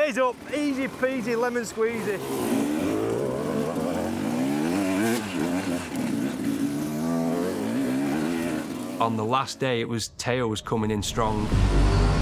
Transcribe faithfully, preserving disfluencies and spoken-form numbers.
Eyes up, easy peasy, lemon squeezy. On the last day, it was tails coming in strong.